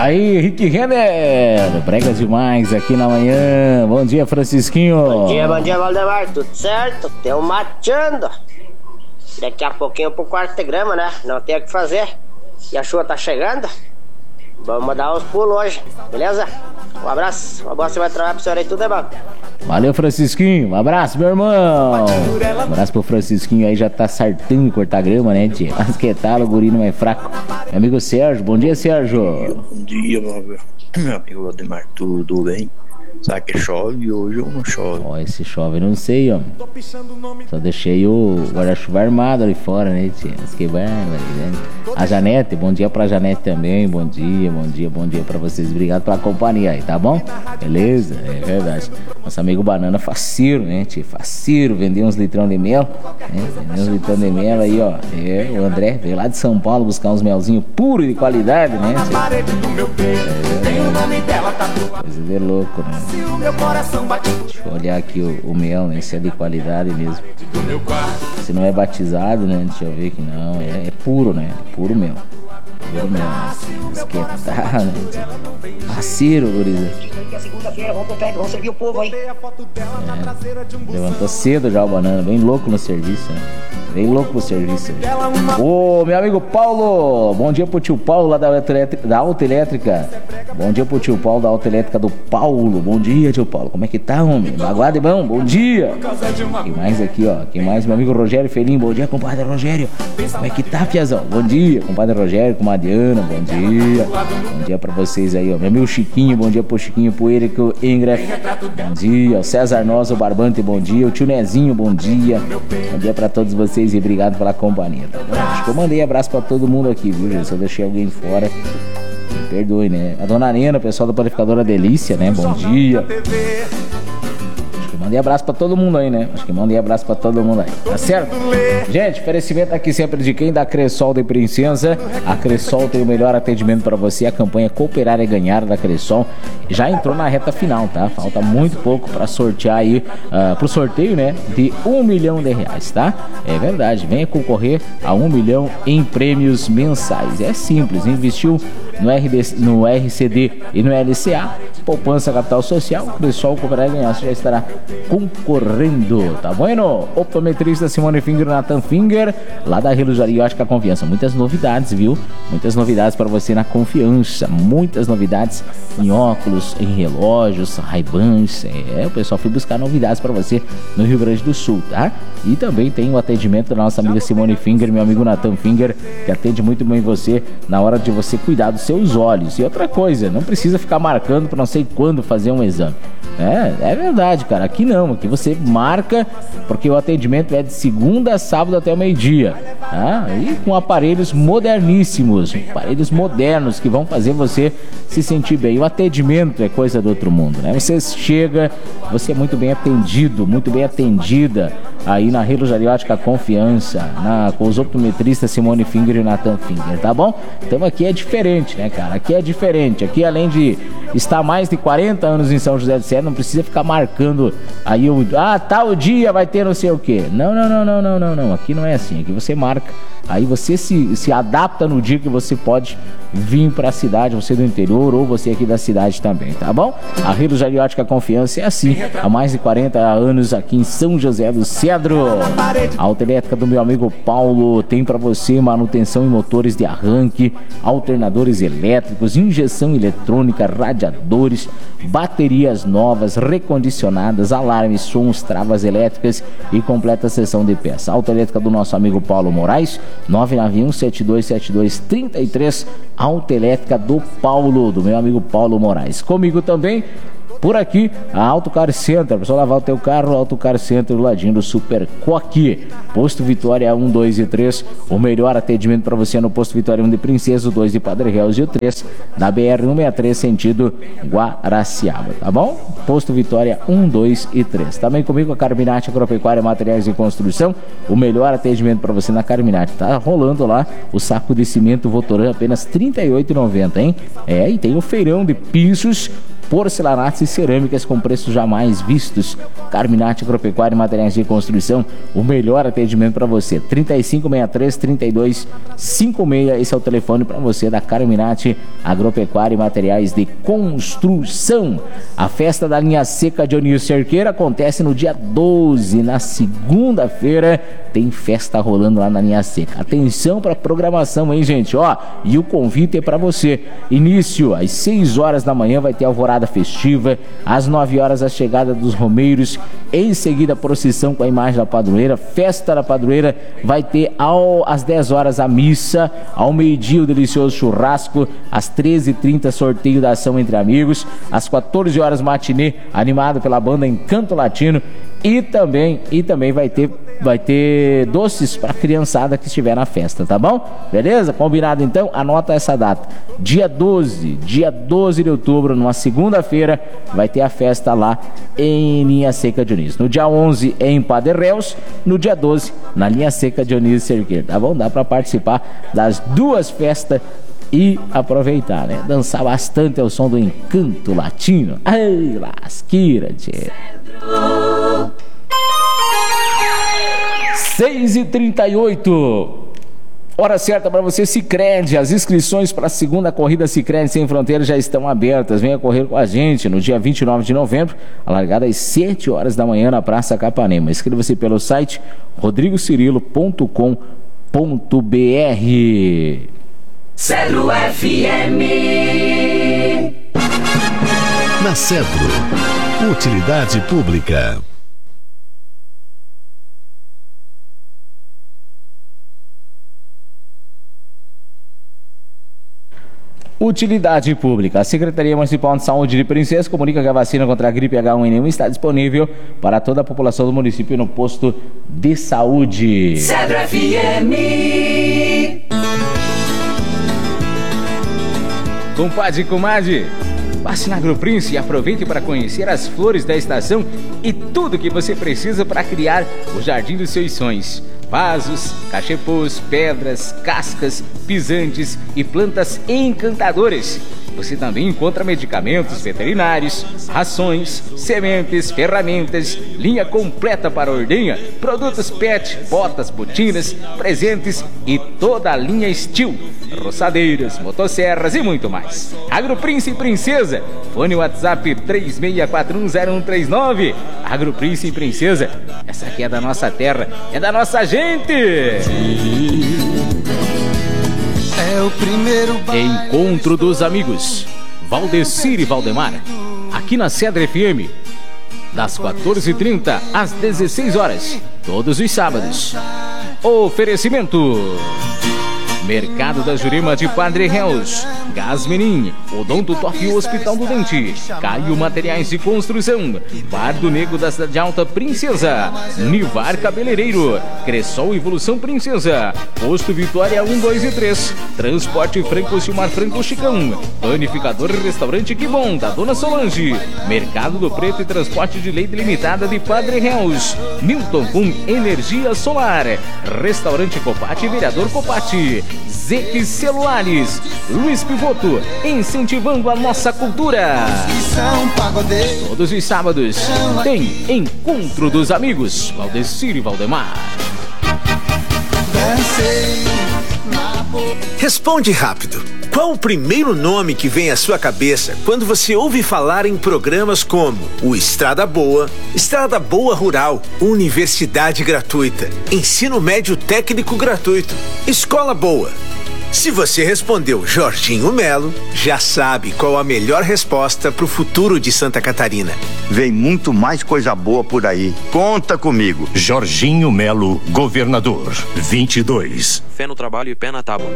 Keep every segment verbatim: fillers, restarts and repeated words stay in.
Aí, Rick Renner, brega demais aqui na manhã. Bom dia, Francisquinho. Bom dia, bom dia, Valdemar. Tudo certo? Teu mateando. Daqui a pouquinho pro quarto de grama, né? Não tem o que fazer. E a chuva tá chegando. Vamos dar uns pulos hoje, beleza? Um abraço, uma boa semana de trabalho pro senhor aí, tudo é bom. Valeu, Francisquinho. Um abraço, meu irmão. Um abraço pro Francisquinho aí, já tá sartando em cortar grama, né, tia? Mas que tal, o guri não é fraco. Meu amigo Sérgio, bom dia, Sérgio. Bom dia, meu, meu amigo Valdemar, tudo bem? Será que chove hoje ou não chove? Ó, esse chove, não sei, ó. Só deixei o guarda-chuva armado ali fora, né, tia? Mas que bárbaro, né? A Janete, bom dia pra Janete também. Bom dia, bom dia, bom dia pra vocês. Obrigado pela companhia aí, tá bom? Beleza? É verdade. Nosso amigo Banana faceiro, né, tia? Faceiro, vendeu uns litrão de mel, né? Vendeu uns litrão de mel aí, ó. É, o André veio lá de São Paulo buscar uns melzinhos puros de qualidade, né, tia? É, coisa de louco, né? Deixa eu olhar aqui o, o mel, né? Se é de qualidade mesmo. Se não é batizado, né? Deixa eu ver que não. É, é puro, né? É puro mel. Puro mel. Esquentar, né? Parceiro, guriza. Vamos servir o povo aí. É. Levantou cedo já o Banana. Bem louco no serviço, né? Bem louco pro serviço. Ô, meu amigo Paulo. Bom dia pro tio Paulo lá da Autoelétrica, da Autoelétrica. Bom dia pro tio Paulo da Autoelétrica do Paulo. Bom dia, tio Paulo. Como é que tá, homem? Baguado e bom? Bom dia. Quem mais aqui, ó? Quem mais? Meu amigo Rogério Felim. Bom dia, compadre Rogério. Como é que tá, piazão? Bom dia, compadre Rogério, com a Diana. Bom dia. Bom dia pra vocês aí, ó. Meu amigo Chiquinho. Bom dia pro Chiquinho, pro Érico Ingra. Bom dia. O César Nossa, o Barbante. Bom dia. O tio Nezinho. Bom dia. Bom dia pra todos vocês e obrigado pela companhia, tá bom? Acho que eu mandei abraço pra todo mundo aqui, viu, gente? Se eu deixei alguém fora, me perdoe, né? A dona Nena, o pessoal da Panificadora Delícia, né? Bom dia. Acho que mandei abraço pra todo mundo aí, né? Acho que mandei abraço pra todo mundo aí, tá certo? Gente, oferecimento aqui sempre de quem? Da Cressol de Princesa. A Cressol tem o melhor atendimento pra você. A campanha Cooperar e Ganhar da Cressol já entrou na reta final, tá? Falta muito pouco pra sortear aí, uh, pro sorteio, né? De um milhão de reais, tá? É verdade, venha concorrer a um milhão em prêmios mensais. É simples, investiu no, R D, no R C D e no L C A, poupança capital social, Cressol Cooperar e Ganhar, você já estará concorrendo, tá bueno? Optometrista Simone Finger, Nathan Finger, lá da Relojaria Ótica Confiança. Muitas novidades, viu? Muitas novidades para você na confiança. Muitas novidades em óculos, em relógios, Ray-Bans. É, o pessoal foi buscar novidades para você no Rio Grande do Sul, tá? E também tem o atendimento da nossa amiga Simone Finger, meu amigo Nathan Finger, que atende muito bem você na hora de você cuidar dos seus olhos. E outra coisa, não precisa ficar marcando para não sei quando fazer um exame. É, é verdade, cara. Aqui não, aqui você marca, porque o atendimento é de segunda a sábado até o meio-dia, tá? E com aparelhos moderníssimos, aparelhos modernos que vão fazer você se sentir bem. O atendimento é coisa do outro mundo, né? Você chega, você é muito bem atendido, muito bem atendida aí na Relojaria Ótica Confiança, na, com os optometristas Simone Finger e Nathan Finger, tá bom? Então aqui é diferente, né, cara? Aqui é diferente. Aqui, além de estar mais de quarenta anos em São José do Céu, não precisa ficar marcando aí o... Ah, tal dia vai ter não sei o quê. Não, não, não, não, não, não, não. Aqui não é assim. Aqui você marca, aí você se, se adapta no dia que você pode vir para a cidade, você do interior ou você aqui da cidade também, tá bom? A Relojaria Ótica Confiança é assim, há mais de quarenta anos aqui em São José do Cedro. A autoelétrica do meu amigo Paulo tem para você manutenção em motores de arranque, alternadores elétricos, injeção eletrônica, radiadores, baterias novas, recondicionadas, alarmes, sons, travas elétricas e completa seção de peça. A autoelétrica do nosso amigo Paulo Moraes, nove nove um, sete dois sete dois, três três, Autoelétrica do Paulo, do meu amigo Paulo Moraes. Comigo também, por aqui, a Auto Car Center. Para só lavar o teu carro, Auto Car Center, do ladinho do Super Coque. Posto Vitória um, dois e três. O melhor atendimento para você no Posto Vitória um de Princesa, o dois de Padre Reus e o três da B R cento e sessenta e três, sentido Guaraciaba, tá bom? Posto Vitória um, dois e três. Também comigo a Carminati Agropecuária, Materiais de Construção. O melhor atendimento para você na Carminati. Tá rolando lá o saco de cimento Votoran, apenas trinta e oito reais e noventa centavos, hein? É, e tem o feirão de pisos porcelanatos e cerâmicas com preços jamais vistos. Carminati Agropecuária e Materiais de Construção, o melhor atendimento para você. trinta e cinco, sessenta e três, trinta e dois, cinquenta e seis, esse é o telefone para você da Carminati Agropecuária e Materiais de Construção. A festa da linha seca Dionísio Cerqueira acontece no dia doze, na segunda-feira, tem festa rolando lá na linha seca. Atenção para a programação, hein, gente? Ó, e o convite é para você. Início às seis horas da manhã vai ter alvorada festiva, às nove horas a chegada dos romeiros, em seguida a procissão com a imagem da padroeira, festa da padroeira, vai ter ao, às dez horas a missa, ao meio-dia o delicioso churrasco, às treze e trinta sorteio da ação entre amigos, às quatorze horas matinê animado pela banda Encanto Latino. E também, e também vai ter, vai ter doces para a criançada que estiver na festa, tá bom? Beleza? Combinado então? Anota essa data. Dia doze, dia doze de outubro, numa segunda-feira, vai ter a festa lá em Linha Seca Dionísio. No dia onze é em Padre Réus, no dia doze na Linha Seca Dionísio Cerqueira, tá bom? Dá para participar das duas festas e aproveitar, né? Dançar bastante ao som do Encanto Latino. Ai, lasqueira, tchê. seis e trinta e oito, hora certa para você, Sicredi. As inscrições para a segunda corrida Sicredi Sem Fronteiras já estão abertas. Venha correr com a gente no dia vinte e nove de novembro, a largada às sete horas da manhã na Praça Capanema. Inscreva-se pelo site rodrigo cirilo ponto com ponto br. Cedro F M. Na Cedro, utilidade pública. Utilidade pública. A Secretaria Municipal de Saúde de Princesa comunica que a vacina contra a gripe H um N um está disponível para toda a população do município no posto de saúde. Cedro F M. Compadre e comadre, passe na Agroprince e aproveite para conhecer as flores da estação e tudo que você precisa para criar o jardim dos seus sonhos. Vasos, cachepôs, pedras, cascas, pisantes e plantas encantadoras. Você também encontra medicamentos veterinários, rações, sementes, ferramentas, linha completa para ordenha, produtos pet, botas, botinas, presentes e toda a linha Steel, roçadeiras, motosserras e muito mais. Agroprince e Princesa, fone WhatsApp três seis quatro um zero um três nove. Agroprince e Princesa, essa aqui é da nossa terra, é da nossa gente! É o primeiro Encontro dos Amigos, Valdecir e Valdemar, aqui na Cedro F M, das quatorze e trinta às dezesseis horas, todos os sábados. Oferecimento: Mercado da Jurema de Padre Réus, Gás Menin, Odonto Top Hospital do Dente, Caio Materiais de Construção, Bar do Negro da Cidade Alta Princesa, Nivar Cabeleireiro, Cressol Evolução Princesa, Posto Vitória um, dois e três, Transporte Franco Silmar Franco Chicão, Panificador e Restaurante Que Bom, da Dona Solange, Mercado do Preto e Transporte de Leite Limitada de Padre Réus, Milton com Energia Solar, Restaurante Copati e Vereador Copati, Zeque Celulares, Luiz Pivoto, incentivando a nossa cultura. Todos os sábados tem Encontro dos Amigos, Valdecir e Valdemar. Responde rápido. Qual o primeiro nome que vem à sua cabeça quando você ouve falar em programas como o Estrada Boa, Estrada Boa Rural, Universidade Gratuita, Ensino Médio Técnico Gratuito, Escola Boa? Se você respondeu Jorginho Melo, já sabe qual a melhor resposta para o futuro de Santa Catarina. Vem muito mais coisa boa por aí. Conta comigo. Jorginho Melo, governador, vinte e dois. Fé no trabalho e pé na tábua.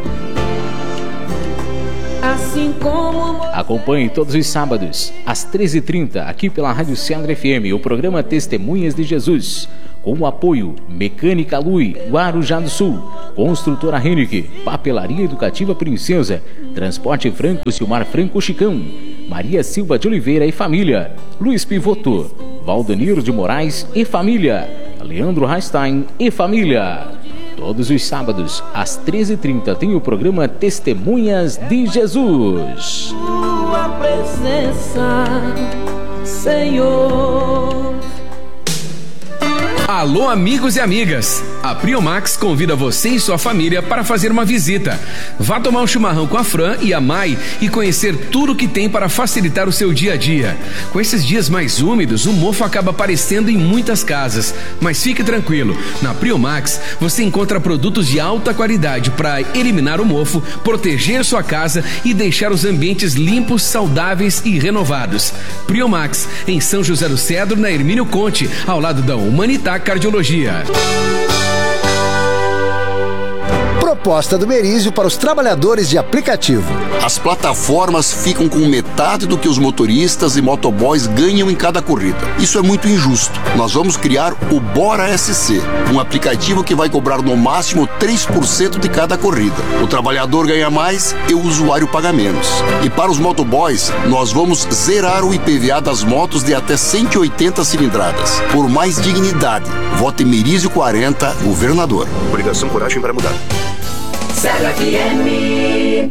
Assim como... Acompanhe todos os sábados, às treze e trinta, aqui pela Rádio Cedro F M, o programa Testemunhas de Jesus. Com o apoio Mecânica Lui, Guarujá do Sul, Construtora Henrique, Papelaria Educativa Princesa, Transporte Franco Silmar Franco Chicão, Maria Silva de Oliveira e família, Luiz Pivoto, Valdaniro de Moraes e família, Leandro Rastein e família. Todos os sábados, às treze e trinta, tem o programa Testemunhas de Jesus. Tua presença, Senhor. Alô, amigos e amigas! A Priomax convida você e sua família para fazer uma visita. Vá tomar um chimarrão com a Fran e a Mai e conhecer tudo que tem para facilitar o seu dia a dia. Com esses dias mais úmidos, o mofo acaba aparecendo em muitas casas. Mas fique tranquilo, na Priomax você encontra produtos de alta qualidade para eliminar o mofo, proteger sua casa e deixar os ambientes limpos, saudáveis e renovados. Priomax, em São José do Cedro, na Hermínio Conte, ao lado da Humanitar Cardiologia. Proposta do Merizio para os trabalhadores de aplicativo. As plataformas ficam com metade do que os motoristas e motoboys ganham em cada corrida. Isso é muito injusto. Nós vamos criar o Bora S C, um aplicativo que vai cobrar no máximo três por cento de cada corrida. O trabalhador ganha mais e o usuário paga menos. E para os motoboys, nós vamos zerar o I P V A das motos de até cento e oitenta cilindradas. Por mais dignidade, vote Merizio quarenta, governador. Obrigação, coragem para mudar. Zero F M.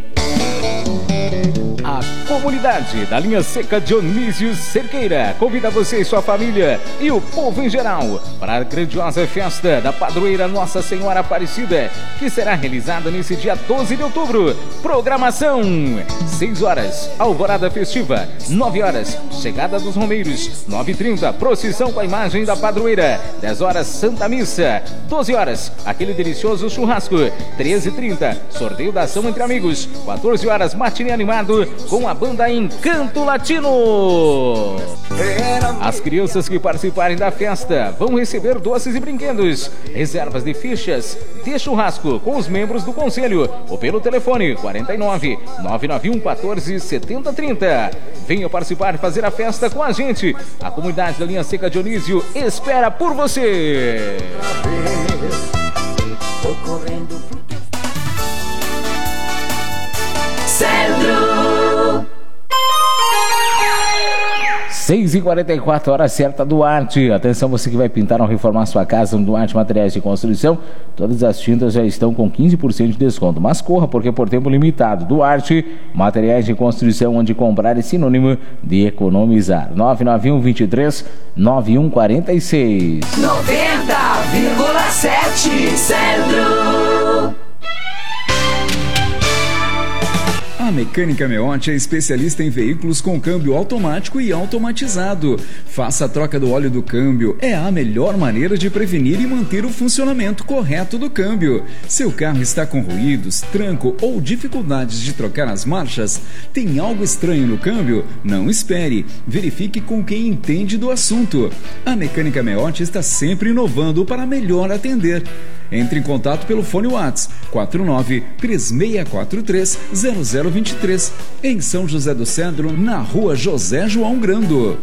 A comunidade da linha seca Dionísio Cerqueira convida você e sua família e o povo em geral para a grandiosa festa da padroeira Nossa Senhora Aparecida, que será realizada nesse dia doze de outubro. Programação: seis horas, alvorada festiva; nove horas, chegada dos romeiros; nove e trinta, procissão com a imagem da padroeira; dez horas, Santa Missa; doze horas, aquele delicioso churrasco; treze e trinta, sorteio da ação entre amigos; quatorze horas, matinê animado com a banda Encanto Latino. As crianças que participarem da festa vão receber doces e brinquedos, reservas de fichas de churrasco com os membros do conselho ou pelo telefone quarenta e nove, nove nove um, quatorze, setenta, trinta. Venha participar e fazer a festa com a gente. A comunidade da linha seca Dionísio espera por você. Tô correndo pro teu Cedro. seis e quarenta e quatro, hora certa, Duarte. Atenção, você que vai pintar ou reformar sua casa no Duarte Materiais de Construção. Todas as tintas já estão com quinze por cento de desconto. Mas corra, porque por tempo limitado. Duarte Materiais de Construção, onde comprar é sinônimo de economizar. nove nove um, vinte e três, nove um quatro seis. noventa vírgula sete Cedro. A Mecânica Meotti é especialista em veículos com câmbio automático e automatizado. Faça a troca do óleo do câmbio. É a melhor maneira de prevenir e manter o funcionamento correto do câmbio. Seu carro está com ruídos, tranco ou dificuldades de trocar as marchas? Tem algo estranho no câmbio? Não espere. Verifique com quem entende do assunto. A Mecânica Meotti está sempre inovando para melhor atender. Entre em contato pelo fone WhatsApp quatro nove três seis quatro três zero zero dois três, em São José do Cedro, na rua José João Grando.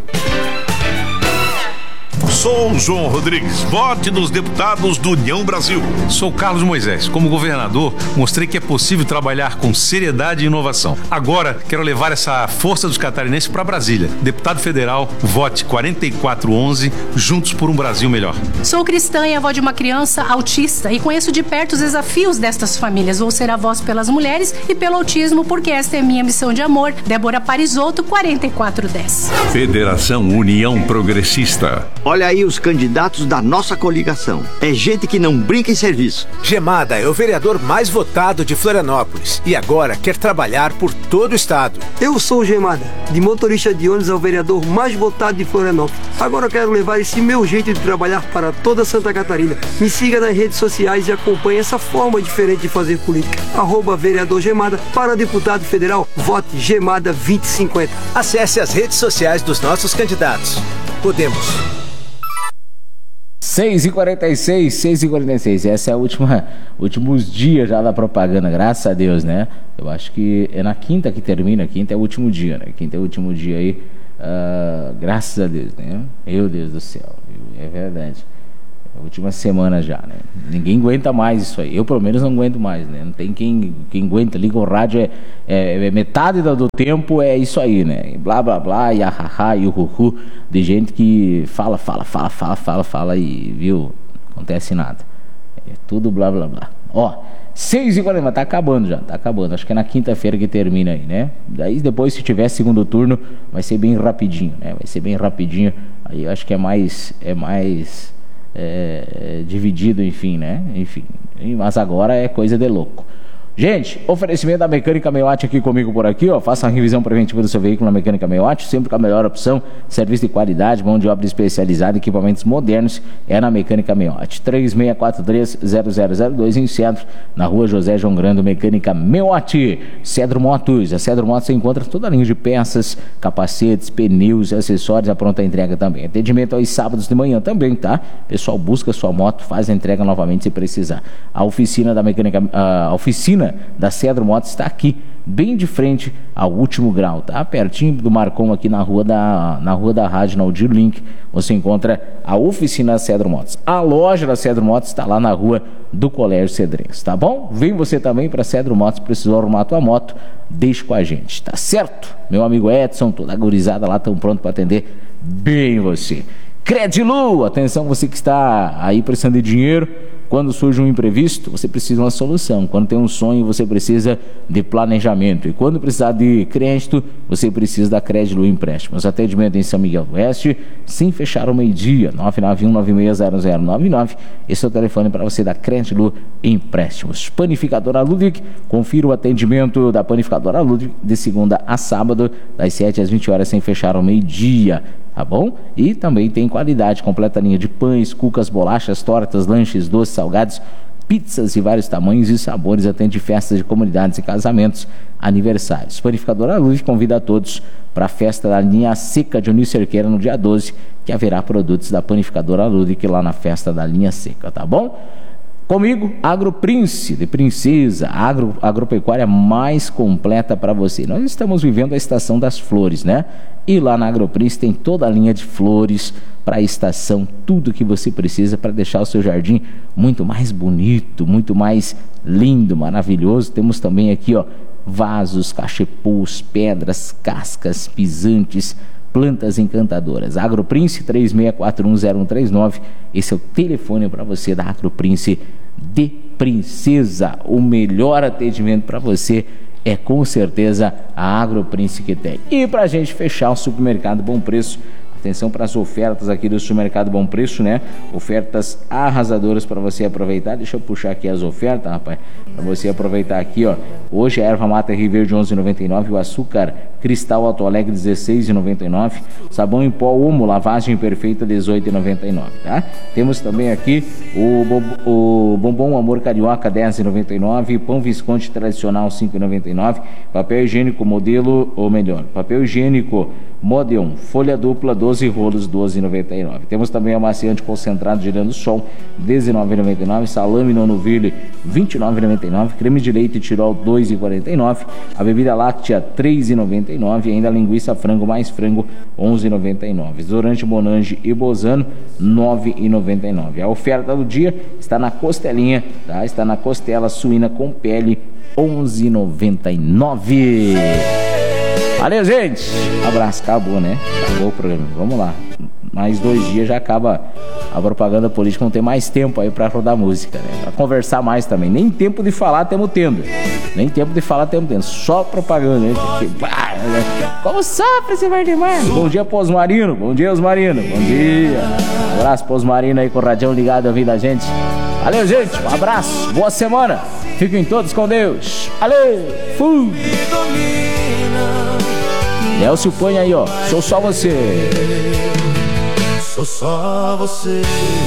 Sou João Rodrigues, vote nos deputados do União Brasil. Sou Carlos Moisés. Como governador, mostrei que é possível trabalhar com seriedade e inovação. Agora, quero levar essa força dos catarinenses para Brasília. Deputado federal, vote quarenta e quatro onze, juntos por um Brasil melhor. Sou cristã e avó de uma criança autista e conheço de perto os desafios destas famílias. Vou ser a voz pelas mulheres e pelo autismo, porque esta é minha missão de amor. Débora Parisotto, quarenta e quatro dez. Federação União Progressista. Olha aí os candidatos da nossa coligação. É gente que não brinca em serviço. Gemada é o vereador mais votado de Florianópolis e agora quer trabalhar por todo o estado. Eu sou Gemada, de motorista de ônibus ao vereador mais votado de Florianópolis. Agora eu quero levar esse meu jeito de trabalhar para toda Santa Catarina. Me siga nas redes sociais e acompanhe essa forma diferente de fazer política. Arroba vereador Gemada. Para deputado federal, vote Gemada vinte e cinquenta. Acesse as redes sociais dos nossos candidatos. Podemos. seis e quarenta e seis, seis e quarenta e seis. Essa é a última, últimos dias já da propaganda, graças a Deus, né? Eu acho que é na quinta que termina, quinta é o último dia, né? Quinta é o último dia aí, uh, graças a Deus, né? Meu Deus do céu, é verdade. É a última semana já, né? Ninguém aguenta mais isso aí. Eu, pelo menos, não aguento mais, né? Não tem quem, quem aguenta. Liga o rádio, é, é, é metade do, do tempo é isso aí, né? E blá, blá, blá, e ahahá, e o ruhu, de gente que fala, fala, fala, fala, fala, fala e, viu, não acontece nada. É tudo blá blá blá. Ó, seis e quarenta, tá acabando já, tá acabando. Acho que é na quinta-feira que termina aí, né? Daí depois, se tiver segundo turno, vai ser bem rapidinho, né? Vai ser bem rapidinho. Aí eu acho que é mais, é mais é, dividido, enfim, né? Enfim, mas agora é coisa de louco. Gente, oferecimento da Mecânica Meiotti aqui comigo por aqui, ó. Faça a revisão preventiva do seu veículo na Mecânica Meiotti, sempre com a melhor opção, serviço de qualidade, mão de obra especializada, equipamentos modernos, é na Mecânica Meiotti. três seis quatro três, zero zero zero dois em Cedro, na rua José João Grando, Mecânica Meiotti. Cedro Motos, a Cedro Motos você encontra toda a linha de peças, capacetes, pneus, acessórios, a pronta entrega também. Atendimento aos sábados de manhã também, tá? Pessoal busca sua moto, faz a entrega novamente se precisar. A oficina da Mecânica, a oficina da Cedro Motos está aqui, bem de frente ao Último Grau, tá? Pertinho do Marcon, aqui na rua da, na rua da Rádio, na Aldir Link, você encontra a oficina da Cedro Motos. A loja da Cedro Motos está lá na rua do Colégio Cedrense, tá bom? Vem você também para Cedro Motos, precisou arrumar tua moto, deixe com a gente, tá certo? Meu amigo Edson, toda a gurizada lá estão pronto para atender bem você. Credilu, atenção você que está aí precisando de dinheiro. Quando surge um imprevisto, você precisa de uma solução. Quando tem um sonho, você precisa de planejamento. E quando precisar de crédito, você precisa da Credilu Empréstimos. Atendimento em São Miguel do Oeste, sem fechar o meio-dia. nove nove um nove seis zero zero nove nove. Esse é o telefone para você da Credilu Empréstimos. Panificadora Ludwig, confira o atendimento da Panificadora Ludwig de segunda a sábado, das sete às vinte horas, sem fechar o meio-dia. Tá bom? E também tem qualidade, completa linha de pães, cucas, bolachas, tortas, lanches, doces, salgados, pizzas de vários tamanhos e sabores, atende festas de comunidades e casamentos, aniversários. Panificadora Luz convida a todos para a festa da linha seca de Onísio Cerqueira no dia doze, que haverá produtos da Panificadora Ludwig lá na festa da linha seca, tá bom? Comigo, AgroPrince, de Princesa, a agro, agropecuária mais completa para você. Nós estamos vivendo a estação das flores, né? E lá na AgroPrince tem toda a linha de flores para a estação, tudo que você precisa para deixar o seu jardim muito mais bonito, muito mais lindo, maravilhoso. Temos também aqui, ó, vasos, cachepôs, pedras, cascas, pisantes, plantas encantadoras. AgroPrince três seis quatro um zero um três nove. Esse é o telefone para você da AgroPrince de Princesa. O melhor atendimento para você é com certeza a AgroPrince que tem. E para a gente fechar, o Supermercado Bom Preço. Atenção para as ofertas aqui do Supermercado Bom Preço, né? Ofertas arrasadoras para você aproveitar. Deixa eu puxar aqui as ofertas, rapaz, para você aproveitar aqui, ó. Hoje a erva mata Rio Verde onze reais e noventa e nove centavos, o açúcar cristal Alto Alegre dezesseis reais e noventa e nove centavos, sabão em pó Omo lavagem perfeita dezoito reais e noventa e nove centavos, tá? Temos também aqui o, bo o bombom Amor Carioca dez reais e noventa e nove centavos, pão Visconti tradicional cinco reais e noventa e nove centavos, papel higiênico modelo, ou melhor, papel higiênico Modeon, folha dupla doze rolos, doze reais e noventa e nove centavos. Temos também amaciante concentrado girando sol, dezenove reais e noventa e nove centavos, salame Nonoville, vinte e nove reais e noventa e nove centavos, creme de leite Tirol, dois reais e quarenta e nove centavos, a bebida láctea, três reais e noventa e nove centavos, e ainda a linguiça frango mais frango, onze reais e noventa e nove centavos. Desodorante Monange e Bozano, nove reais e noventa e nove centavos. A oferta do dia está na costelinha, tá? Está na costela suína com pele, onze reais e noventa e nove centavos. Valeu, gente. Abraço, acabou, né? Acabou o programa. Vamos lá. Mais dois dias já acaba a propaganda política. Não tem mais tempo aí pra rodar música, né? Pra conversar mais também. Nem tempo de falar temos tendo. Nem tempo de falar temos tendo. Só propaganda, né? Como sofre esse Vardemar? Bom dia, Posmarino. Bom dia, Osmarino. Bom dia. Um abraço, Posmarino aí com o radião ligado ouvindo a gente. Valeu, gente. Um abraço. Boa semana. Fiquem todos com Deus. Valeu. Fui. Nelson, põe aí, ó. Sou só você. Sou só você.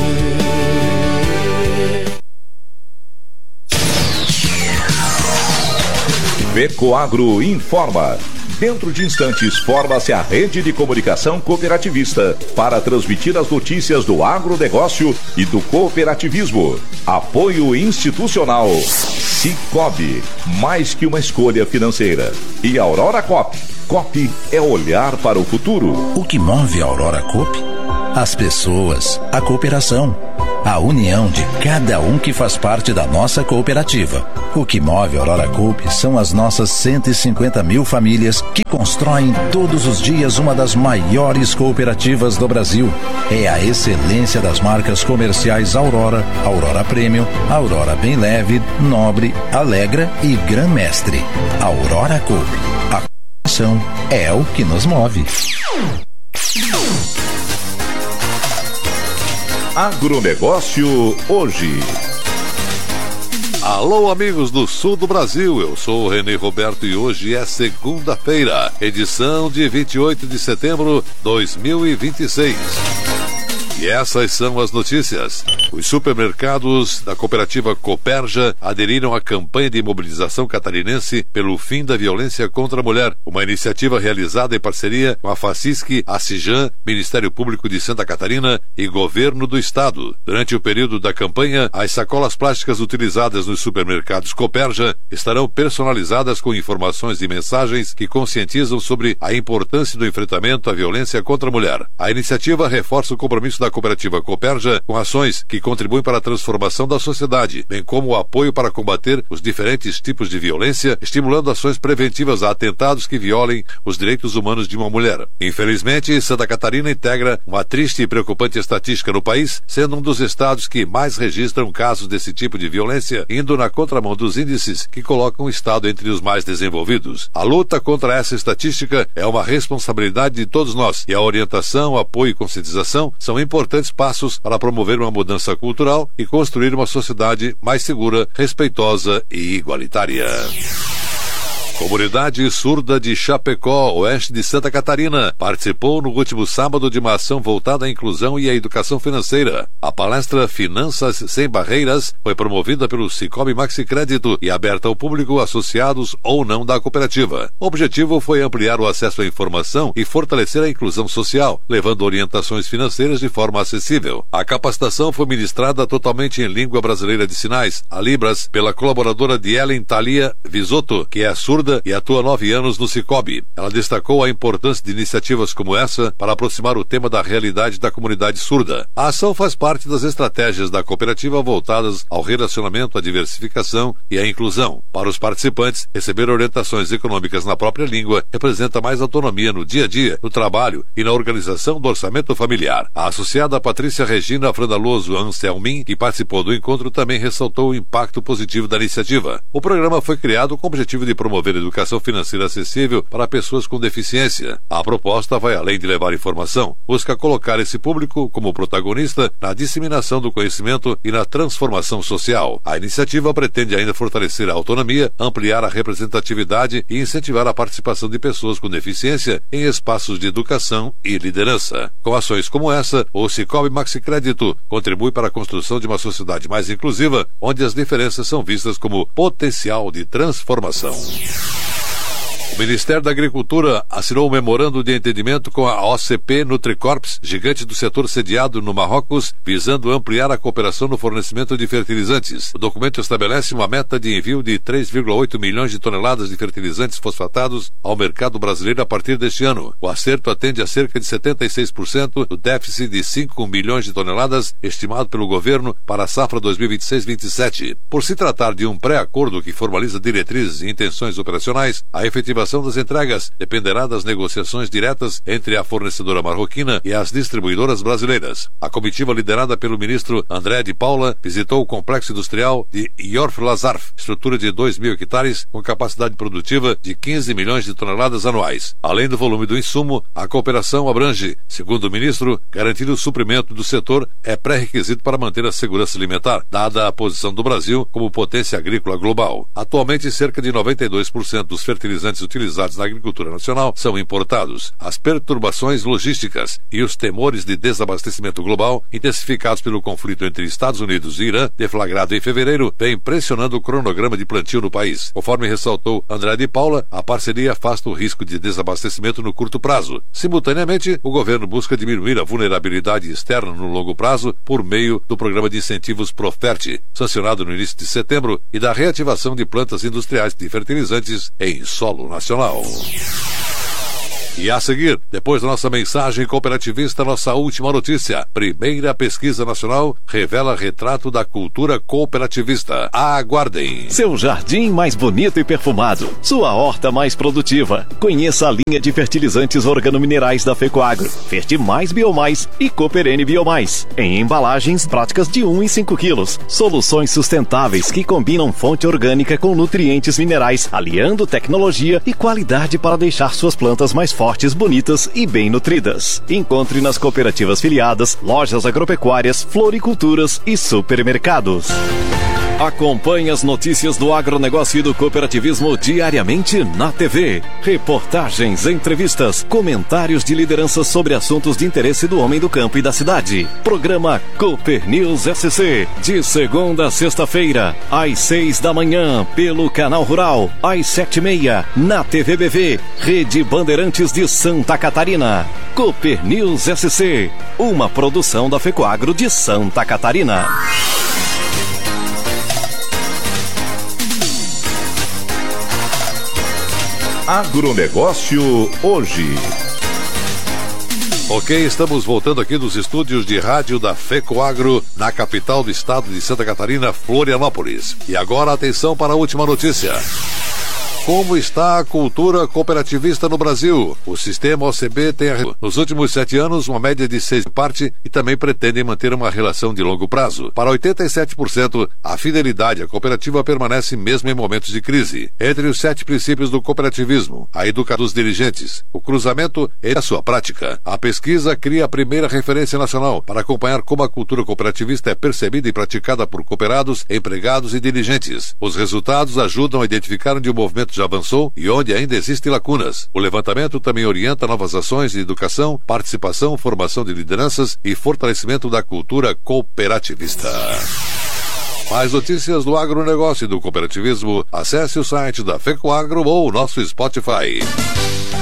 Fecoagro informa. Dentro de instantes, forma-se a rede de comunicação cooperativista para transmitir as notícias do agronegócio e do cooperativismo. Apoio institucional. Cicobi, mais que uma escolha financeira. E Aurora Coop. Coop é olhar para o futuro. O que move a Aurora Coop? As pessoas, a cooperação. a união de cada um que faz parte da nossa cooperativa. O que move a Aurora Coop são as nossas cento e cinquenta mil famílias que constroem todos os dias uma das maiores cooperativas do Brasil. É a excelência das marcas comerciais Aurora, Aurora Premium, Aurora Bem Leve, Nobre, Alegra e Gran Mestre. Aurora Coop. A cooperação é o que nos move. Agronegócio hoje. Alô, amigos do sul do Brasil, eu sou o Renê Roberto e hoje é segunda-feira, edição de vinte e oito de setembro de dois mil e vinte e seis. E essas são as notícias. Os supermercados da cooperativa Cooperja aderiram à campanha de mobilização catarinense pelo fim da violência contra a mulher, uma iniciativa realizada em parceria com a Facisc, a Cijan, Ministério Público de Santa Catarina e Governo do Estado. Durante o período da campanha, as sacolas plásticas utilizadas nos supermercados Cooperja estarão personalizadas com informações e mensagens que conscientizam sobre a importância do enfrentamento à violência contra a mulher. A iniciativa reforça o compromisso da cooperativa Cooperja com ações que contribuem para a transformação da sociedade, bem como o apoio para combater os diferentes tipos de violência, estimulando ações preventivas a atentados que violem os direitos humanos de uma mulher. Infelizmente, Santa Catarina integra uma triste e preocupante estatística no país, sendo um dos estados que mais registram casos desse tipo de violência, indo na contramão dos índices que colocam o estado entre os mais desenvolvidos. A luta contra essa estatística é uma responsabilidade de todos nós, e a orientação, apoio e conscientização são importantes importantes passos para promover uma mudança cultural e construir uma sociedade mais segura, respeitosa e igualitária. Comunidade surda de Chapecó, oeste de Santa Catarina, participou no último sábado de uma ação voltada à inclusão e à educação financeira. A palestra Finanças Sem Barreiras foi promovida pelo Cicobi Maxi Crédito e aberta ao público, associados ou não da cooperativa. O objetivo foi ampliar o acesso à informação e fortalecer a inclusão social, levando orientações financeiras de forma acessível. A capacitação foi ministrada totalmente em língua brasileira de sinais, a Libras, pela colaboradora de Ellen Thalia Visotto, que é surda e atua há nove anos no Cicobi. Ela destacou a importância de iniciativas como essa para aproximar o tema da realidade da comunidade surda. A ação faz parte das estratégias da cooperativa voltadas ao relacionamento, à diversificação e à inclusão. Para os participantes, receber orientações econômicas na própria língua representa mais autonomia no dia a dia, no trabalho e na organização do orçamento familiar. A associada Patrícia Regina Frandaloso Anselmin, que participou do encontro, também ressaltou o impacto positivo da iniciativa. O programa foi criado com o objetivo de promover educação financeira acessível para pessoas com deficiência. A proposta vai além de levar informação, busca colocar esse público como protagonista na disseminação do conhecimento e na transformação social. A iniciativa pretende ainda fortalecer a autonomia, ampliar a representatividade e incentivar a participação de pessoas com deficiência em espaços de educação e liderança. Com ações como essa, o Cicobi Maxi Crédito contribui para a construção de uma sociedade mais inclusiva, onde as diferenças são vistas como potencial de transformação. O Ministério da Agricultura assinou um memorando de entendimento com a O C P Nutricorps, gigante do setor sediado no Marrocos, visando ampliar a cooperação no fornecimento de fertilizantes. O documento estabelece uma meta de envio de três vírgula oito milhões de toneladas de fertilizantes fosfatados ao mercado brasileiro a partir deste ano. O acerto atende a cerca de setenta e seis por cento do déficit de cinco milhões de toneladas estimado pelo governo para a safra dois mil e vinte e seis vinte e sete. Por se tratar de um pré-acordo que formaliza diretrizes e intenções operacionais, a efetivação das entregas dependerá das negociações diretas entre a fornecedora marroquina e as distribuidoras brasileiras. A comitiva liderada pelo ministro André de Paula visitou o complexo industrial de Yorf Lazarf, estrutura de dois mil hectares com capacidade produtiva de quinze milhões de toneladas anuais. Além do volume do insumo, a cooperação abrange, segundo o ministro, garantir o suprimento do setor é pré-requisito para manter a segurança alimentar, dada a posição do Brasil como potência agrícola global. Atualmente, cerca de noventa e dois por cento dos fertilizantes utilizados na agricultura nacional são importados. As perturbações logísticas e os temores de desabastecimento global, intensificados pelo conflito entre Estados Unidos e Irã, deflagrado em fevereiro, vem pressionando o cronograma de plantio no país. Conforme ressaltou André de Paula, a parceria afasta o risco de desabastecimento no curto prazo. Simultaneamente, o governo busca diminuir a vulnerabilidade externa no longo prazo por meio do programa de incentivos Profert, sancionado no início de setembro, e da reativação de plantas industriais de fertilizantes em solo nacional. E a seguir, depois da nossa mensagem cooperativista, nossa última notícia. Primeira pesquisa nacional revela retrato da cultura cooperativista. Aguardem. Seu jardim mais bonito e perfumado. Sua horta mais produtiva. Conheça a linha de fertilizantes organominerais da Fecoagro. Fertimais Biomais e Cooperene Biomais. Em embalagens práticas de um e cinco quilos. Soluções sustentáveis que combinam fonte orgânica com nutrientes minerais, aliando tecnologia e qualidade para deixar suas plantas mais fortes, bonitas e bem nutridas. Encontre nas cooperativas filiadas, lojas agropecuárias, floriculturas e supermercados. Acompanhe as notícias do agronegócio e do cooperativismo diariamente na T V. Reportagens, entrevistas, comentários de lideranças sobre assuntos de interesse do homem do campo e da cidade. Programa Cooper News S C, de segunda a sexta-feira, às seis da manhã, pelo Canal Rural, às sete e meia, na T V B V, Rede Bandeirantes de Santa Catarina. Cooper News S C, uma produção da Fecoagro de Santa Catarina. Agronegócio hoje. Ok, estamos voltando aqui dos estúdios de rádio da Fecoagro, na capital do estado de Santa Catarina, Florianópolis. E agora atenção para a última notícia. Como está a cultura cooperativista no Brasil? O sistema O C B tem, nos últimos sete anos, uma média de seis parte e também pretendem manter uma relação de longo prazo. Para oitenta e sete por cento, a fidelidade à cooperativa permanece mesmo em momentos de crise. Entre os sete princípios do cooperativismo, a educação dos dirigentes, o cruzamento e a sua prática. A pesquisa cria a primeira referência nacional para acompanhar como a cultura cooperativista é percebida e praticada por cooperados, empregados e dirigentes. Os resultados ajudam a identificar onde o movimento já avançou e onde ainda existem lacunas. O levantamento também orienta novas ações de educação, participação, formação de lideranças e fortalecimento da cultura cooperativista. Mais notícias do agronegócio e do cooperativismo, acesse o site da Fecoagro ou o nosso Spotify.